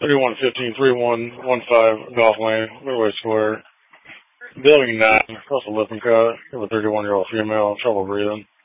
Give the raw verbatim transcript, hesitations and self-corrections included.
thirty-one fifteen, thirty-one fifteen Golf Lane, Midway Square. Building nine, across the Lippincott. Have a thirty-one year old female, trouble breathing.